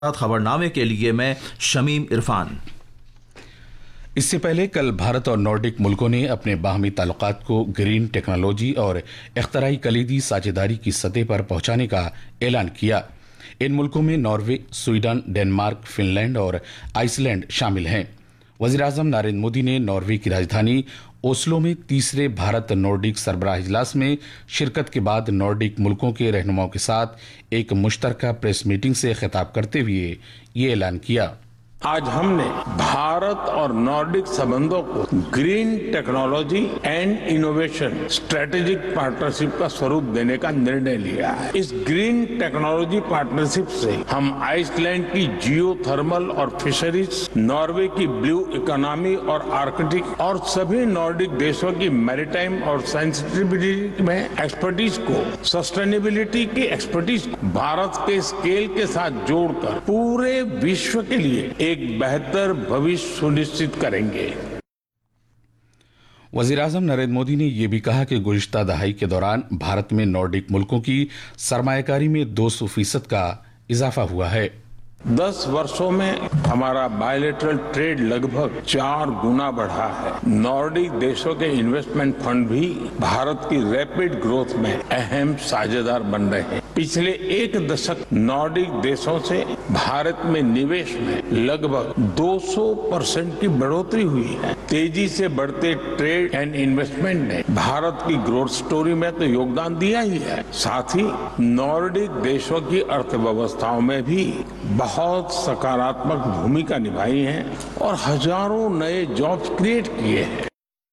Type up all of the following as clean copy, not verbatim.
खबरनामे के लिए मैं शमीम इरफान। इससे पहले कल भारत और नॉर्डिक मुल्कों ने अपने बाहमी ताल्लुकात को ग्रीन टेक्नोलॉजी और इख्तराई कलीदी साझेदारी की सतह पर पहुंचाने का ऐलान किया। इन मुल्कों में नॉर्वे, स्वीडन, डेनमार्क, फिनलैंड और आइसलैंड शामिल हैं। वज़ीर-ए-आज़म नरेंद्र मोदी ने नॉर्वे की राजधानी ओस्लो में तीसरे भारत नॉर्डिक सरबराह इजलास में शिरकत के बाद नॉर्डिक मुल्कों के रहनुमाओं के साथ एक मुश्तरका प्रेस मीटिंग से खिताब करते हुए ये ऐलान किया। आज हमने भारत और नॉर्डिक संबंधों को green technology and innovation strategic partnership का स्वरूप देने का निर्णय लिया है। इस ग्रीन टेक्नोलॉजी पार्टनरशिप से हम आइसलैंड की जियोथर्मल और फिशरीज, नॉर्वे की ब्लू इकोनॉमी और आर्कटिक और सभी नॉर्डिक देशों की मैरीटाइम और सेंसिटिविटी में एक्सपर्टीज को, सस्टेनेबिलिटी की एक्सपर्टीज को भारत के स्केल के साथ जोड़कर पूरे विश्व के लिए एक बेहतर भविष्य सुनिश्चित करेंगे। वज़ीर-ए-आज़म नरेंद्र मोदी ने यह भी कहा कि गुज़िश्ता दहाई के दौरान भारत में नॉर्डिक मुल्कों की सरमायाकारी में 200% का इजाफा हुआ है। 10 वर्षों में हमारा बायलैटरल ट्रेड लगभग 4 गुना बढ़ा है। नॉर्डिक देशों के इन्वेस्टमेंट फंड भी भारत की रैपिड ग्रोथ में अहम साझेदार बन रहे हैं। पिछले एक दशक नॉर्डिक देशों से भारत में निवेश में लगभग 200% की बढ़ोतरी हुई है। तेजी से बढ़ते ट्रेड एंड इन्वेस्टमेंट ने भारत की ग्रोथ स्टोरी में तो योगदान दिया ही है, साथ ही नॉर्डिक देशों की अर्थव्यवस्थाओं में भी बहुत सकारात्मक भूमिका निभाई है और हजारों नए जॉब्स क्रिएट किए हैं।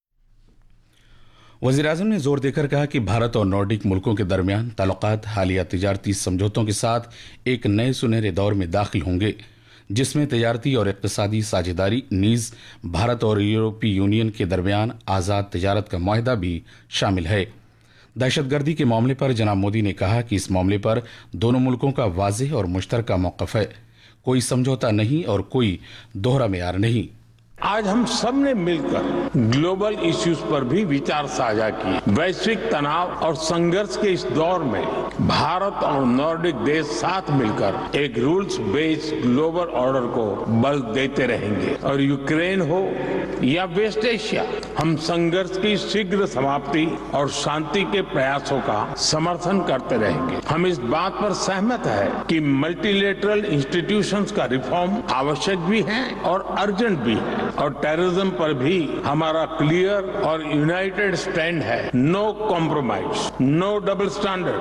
वज़ीर-ए-आज़म ने जोर देकर कहा कि भारत और नॉर्डिक मुल्कों के दरमियान ताल्लुकात हालिया तिजारती समझौतों के साथ एक नए सुनहरे दौर में दाखिल होंगे, जिसमें तजारती और इक़्तिसादी साझेदारी नीज़ भारत और यूरोपीय यूनियन के दरमियान आज़ाद तजारत का मुआहदा भी शामिल है। दहशतगर्दी के मामले पर जनाब मोदी ने कहा कि इस मामले पर दोनों मुल्कों का वाज़ेह और मुश्तरका मौक़िफ़ है। कोई समझौता नहीं और कोई दोहरा मेयार नहीं। आज हम सब ने मिलकर ग्लोबल इश्यूज पर भी विचार साझा किए। वैश्विक तनाव और संघर्ष के इस दौर में भारत और नॉर्डिक देश साथ मिलकर एक रूल्स बेस्ड ग्लोबल ऑर्डर को बल देते रहेंगे। और यूक्रेन हो या वेस्ट एशिया, हम संघर्ष की शीघ्र समाप्ति और शांति के प्रयासों का समर्थन करते रहेंगे। हम इस बात पर सहमत है कि मल्टीलेटरल इंस्टीट्यूशंस का रिफॉर्म आवश्यक भी है और अर्जेंट भी है, और टेररिज्म पर भी हमारा क्लियर और यूनाइटेड स्टैंड है। No compromise, no double standard.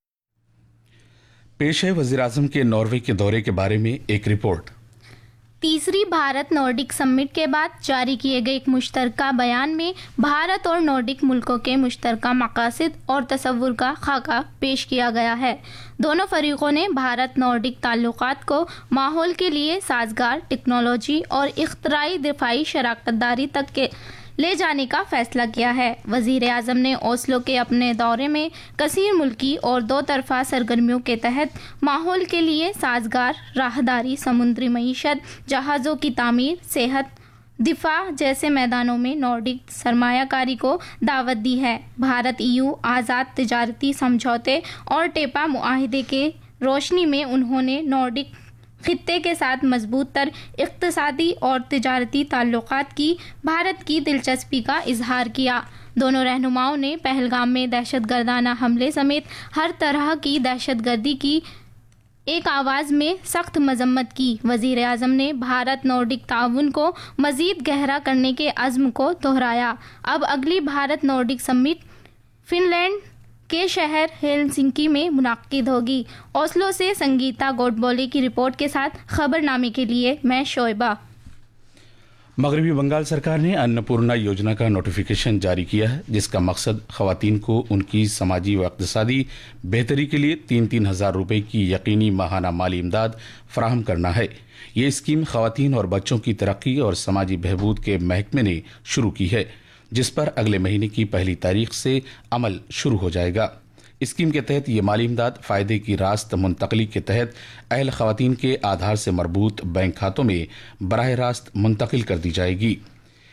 पेश है वज़ीर-ए-आज़म के नॉर्वे के दौरे के बारे में एक रिपोर्ट। तीसरी भारत नॉर्डिक समिट के बाद जारी किए गए एक मुश्तरका बयान में भारत और नॉर्डिक मुल्कों के मुश्तरका मकासद और तसव्वुर का खाका पेश किया गया है। दोनों फरीकों ने भारत नॉर्डिक ताल्लुकात को माहौल के लिए साजगार टेक्नोलॉजी और इख्तराई दिफाई शराकतदारी तक के ले जाने का फैसला किया है। वज़ीर-ए-आज़म ने ओस्लो के अपने दौरे में कसीर मुल्की और 2 तरफ़ा सरगर्मियों के तहत माहौल के लिए साजगार राहदारी, समुद्री मईशत, जहाज़ों की तामीर, सेहत, दिफा जैसे मैदानों में नॉर्डिक सरमायाकारी को दावत दी है। भारत EU आज़ाद तिजारती समझौते और टेपा मुआहिदे के रोशनी में उन्होंने नॉर्डिक खित्ते के साथ मजबूत तर इक़्तिसादी और तिजारती ताल्लुकात की भारत की दिलचस्पी का इजहार किया। दोनों रहनुमाओं ने पहलगाम में दहशतगर्दाना हमले समेत हर तरह की दहशतगर्दी की एक आवाज़ में सख्त मजम्मत की। वज़ीर-ए-आज़म ने भारत नॉर्डिक ताउन को मज़ीद गहरा करने के अज़्म को दोहराया। अब अगली भारत नॉर्डिक समिट फिनलैंड के शहर हेलसिंकी में मुनाकिद होगी। ओस्लो से संगीता गोडबोले की रिपोर्ट के साथ खबरनामे के लिए मैं शोएबा। मगरबी बंगाल सरकार ने अन्नपूर्णा योजना का नोटिफिकेशन जारी किया है, जिसका मकसद खवातीन को उनकी समाजी व इक़्तिसादी बेहतरी के लिए 3-3 हज़ार रुपये की यकीनी माहाना माली इमदाद फराहम करना है। ये स्कीम खवातीन और बच्चों की तरक्की और समाजी बहबूद के महकमे ने शुरू की है, जिस पर अगले महीने की 1 तारीख से अमल शुरू हो जाएगा। स्कीम के तहत ये माली इमदाद फ़ायदे की रास्त मुंतकली के तहत अहल खवातीन के आधार से मरबूत बैंक खातों में बराह रास्त मुंतकिल कर दी जाएगी।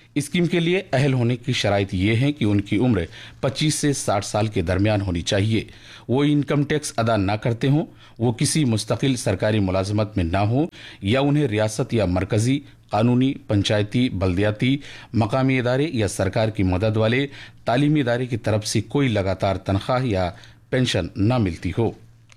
स्कीम के लिए अहल होने की शराइत ये है कि उनकी उम्र 25 से 60 साल के दरमियान होनी चाहिए, वो इनकम टैक्स अदा ना करते हों, वो किसी मुस्तकिल सरकारी मुलाजमत में ना हो या उन्हें रियासत या मरकजी, कानूनी, पंचायती, बल्दियाती, मकामी इदारे या सरकार की मदद वाले तालीमी इदारे की तरफ से कोई लगातार तनख्वाह या पेंशन न मिलती हो।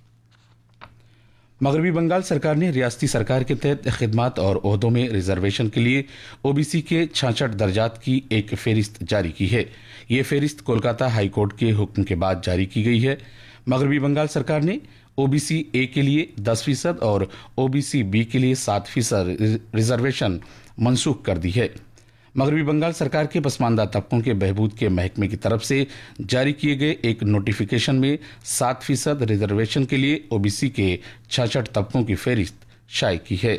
मगरबी बंगाल सरकार ने रियासती सरकार के तहत खिदमात और ओहदों में रिजर्वेशन के लिए ओबीसी के 66 दर्जात की एक फेरिस्त जारी की है। ये फेरिस्त कोलकाता हाईकोर्ट के हुक्म के बाद जारी की गई है। मगरबी बंगाल सरकार ने ओबीसी ए के लिए 10% और ओबीसी बी के लिए 7% रिजर्वेशन मनसूख कर दी है। मगरबी बंगाल सरकार के पसमानदा तबकों के बहबूद के महकमे की तरफ से जारी किए गए एक नोटिफिकेशन में 7% रिजर्वेशन के लिए ओबीसी के 66 तबकों की फेरिस्त शाये की है।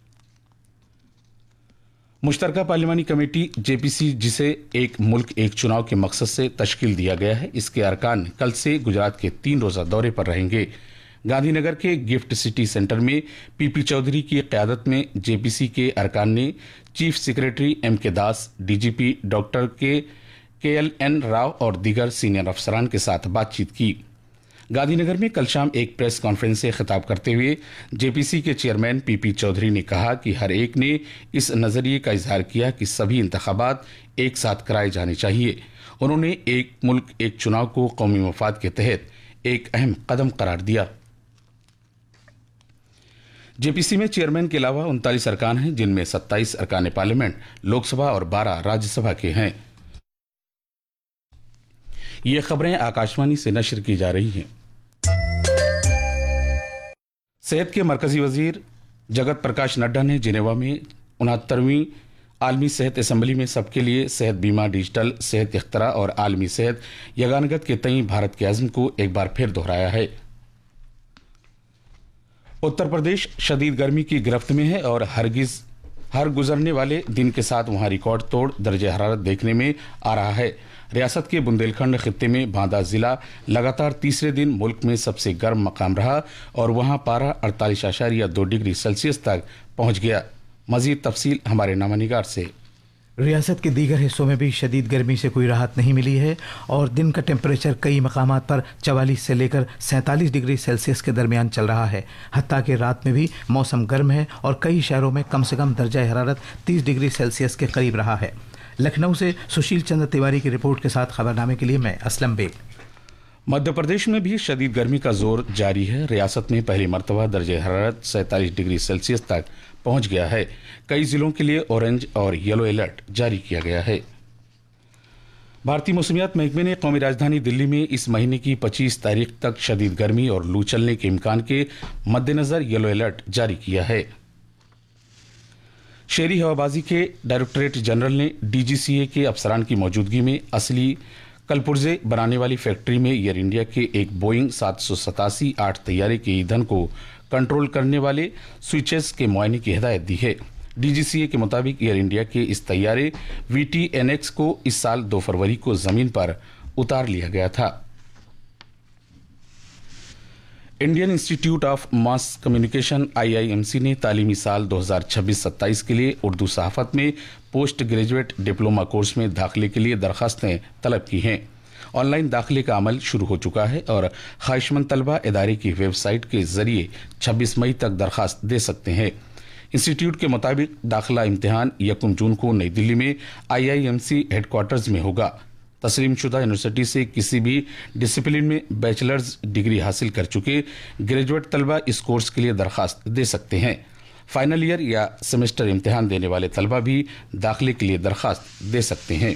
मुश्तरका पार्लिमानी कमेटी जेपीसी, जिसे एक मुल्क एक चुनाव के मकसद से तश्कील दिया गया है, इसके अरकान कल से गुजरात के 3 रोजा दौरे पर रहेंगे। गांधीनगर के गिफ्ट सिटी सेंटर में पीपी चौधरी की क़यादत में जेपीसी के अरकान ने चीफ सेक्रेटरी एम.के. दास, डीजीपी डॉक्टर के.एल.एन. राव और दीगर सीनियर अफसरान के साथ बातचीत की। गांधीनगर में कल शाम एक प्रेस कॉन्फ्रेंस से खिताब करते हुए जेपीसी के चेयरमैन पीपी चौधरी ने कहा कि हर एक ने इस नजरिए का इजहार किया कि सभी इंतखाबात एक साथ कराए जाने चाहिए। उन्होंने एक मुल्क एक चुनाव को कौमी मफाद के तहत एक अहम कदम करार दिया। जेपीसी में चेयरमैन के अलावा 39 अरकान हैं, जिनमें 27 अरकान पार्लियामेंट, लोकसभा और 12 राज्यसभा के हैं। ये खबरें आकाशवाणी से नश्र की जा रही हैं। सेहत के मरकजी वजीर जगत प्रकाश नड्डा ने जिनेवा में 69वीं आलमी सेहत असम्बली में सबके लिए सेहत बीमा, डिजिटल सेहत इख्तरा और आलमी सेहत यगानगत के तई भारत के अज़्म को एक बार फिर दोहराया है। उत्तर प्रदेश शदीद गर्मी की गिरफ्त में है और हर गुजरने वाले दिन के साथ वहां रिकॉर्ड तोड़ दर्जे हरारत देखने में आ रहा है। रियासत के बुंदेलखंड खित्ते में बांदा जिला लगातार तीसरे दिन मुल्क में सबसे गर्म मकाम रहा और वहां पारा 48.2 डिग्री सेल्सियस तक पहुंच गया। मजीद तफसील हमारे नामानिगार से। रियासत के दीगर हिस्सों में भी शदीद गर्मी से कोई राहत नहीं मिली है और दिन का टेम्परेचर कई मकामात पर 44 से लेकर 47 डिग्री सेल्सियस के दरमियान चल रहा है। हत्ता कि रात में भी मौसम गर्म है और कई शहरों में कम से कम दर्जा हरारत 30 डिग्री सेल्सियस के करीब रहा है। लखनऊ से सुशील चंद्र तिवारी की रिपोर्ट के साथ खबरनामे के लिए मैं असलम बेग। मध्य प्रदेश में भी शदीद गर्मी का जोर जारी है। रियासत में पहली मरतबा दर्जे हरारत 47 डिग्री सेल्सियस तक पहुंच गया है। कई जिलों के लिए ऑरेंज और येलो अलर्ट जारी किया गया है। भारतीय मौसमियात महकमे ने कौमी राजधानी दिल्ली में इस महीने की 25 तारीख तक शदीद गर्मी और लू चलने के इम्कान के मद्देनजर येलो अलर्ट जारी किया है। शहरी हवाबाजी के डायरेक्टरेट जनरल ने डीजीसीए के अफसरान की मौजूदगी में असली कलपुर्जे बनाने वाली फैक्ट्री में एयर इंडिया के एक बोइंग 787-8 तैयारे के ईंधन को कंट्रोल करने वाले स्विचेस के मुआयने की हिदायत दी है। डीजीसीए के मुताबिक एयर इंडिया के इस तैयारे VTNX को इस साल 2 फरवरी को जमीन पर उतार लिया गया था। Indian institute of mass communication IIMC ने तालीमी साल 2026-27 के लिए उर्दू सहाफत में पोस्ट ग्रेजुएट डिप्लोमा कोर्स में दाखिले के लिए दरखास्तें तलब की हैं। ऑनलाइन दाखिले का अमल शुरू हो चुका है और ख्वाहिशमंद तलबा इदारे की वेबसाइट के जरिए 26 मई तक दरखास्त दे सकते हैं। इंस्टीट्यूट के मुताबिक दाखिला इम्तिहान 1 जून को नई दिल्ली में IIMC हेडक्वार्टर्स में होगा। तस्लीमशुदा यूनिवर्सिटी से किसी भी डिसिप्लिन में बैचलर्स डिग्री हासिल कर चुके ग्रेजुएट तलबा इस कोर्स के लिए दरखास्त दे सकते हैं। फाइनल ईयर या सेमेस्टर इम्तिहान देने वाले तलबा भी दाखिले के लिए दरखास्त दे सकते हैं।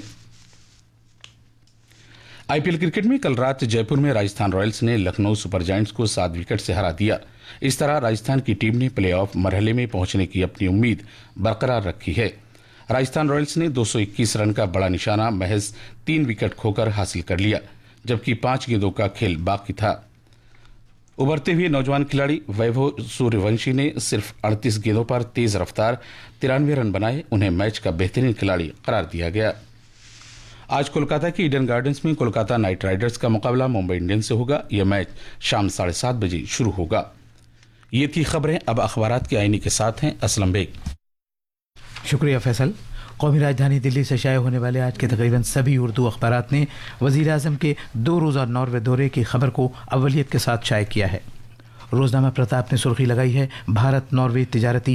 IPL क्रिकेट में कल रात जयपुर में राजस्थान रॉयल्स ने लखनऊ सुपर जायंट्स को 7 विकेट से हरा दिया। इस तरह राजस्थान की टीम ने प्लेऑफ मरहले में पहुंचने की अपनी उम्मीद बरकरार रखी है। राजस्थान रॉयल्स ने 221 रन का बड़ा निशाना महज 3 विकेट खोकर हासिल कर लिया, जबकि 5 गेंदों का खेल बाकी था। उभरते हुए नौजवान खिलाड़ी वैभव सूर्यवंशी ने सिर्फ 38 गेंदों पर तेज रफ्तार 93 रन बनाए। उन्हें मैच का बेहतरीन खिलाड़ी करार दिया गया। आज कोलकाता के ईडन गार्डन्स में कोलकाता नाइट राइडर्स का मुकाबला मुंबई इंडियंस से होगा। यह मैच शाम 7:30 बजे शुरू होगा। ये थी खबरें। अब अखबारात की आईनी के साथ हैं असलम बेग। शुक्रिया फैसल। कौमी राजधानी दिल्ली से शाये होने वाले आज के तकरीबन सभी उर्दू अखबारात ने वज़ीर आज़म के 2 रोज़ा नॉर्वे दौरे की खबर को अव्वलियत के साथ शाये किया है। रोजनामा प्रताप ने सुर्खी लगाई है, भारत नॉर्वे तिजारती